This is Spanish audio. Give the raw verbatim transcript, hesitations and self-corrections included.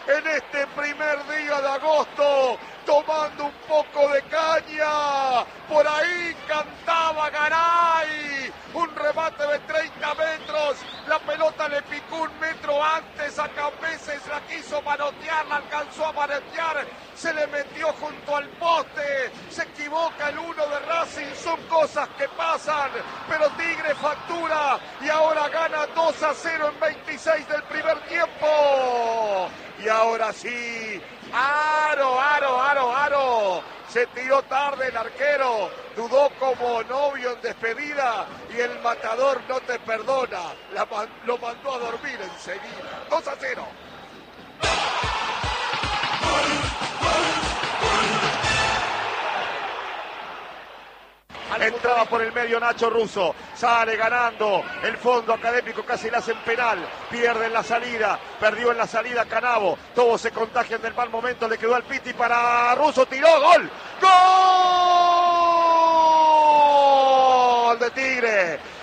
en este primer día de agosto, tomando un poco de caña. Por ahí cantaba Garay, un remate de treinta metros, la pelota le picó un metro antes a Cambeses, la quiso manotear, la alcanzó a manotear, se le metió junto al poste, se equivoca el uno de Racing, son cosas que pasan, pero Tigre factura y ahora gana dos a cero en veintiséis del primer tiempo. Y ahora sí, aro, aro, aro, aro. Se tiró tarde el arquero, dudó como novio en despedida y el matador no te perdona. La, lo mandó a dormir enseguida. dos a cero. Entraba por el medio Nacho Russo, sale ganando el Fondo Académico, casi le hacen penal, pierde en la salida, perdió en la salida Canavo, todos se contagian del mal momento, le quedó al Piti para Russo, tiró, gol, gol de Tigre.